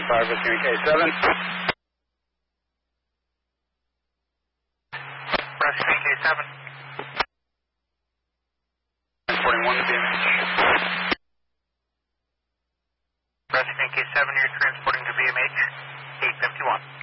5 with K7. Resting K7. Transporting 1 to BMH. Resting K7, you're transporting to BMH, 851.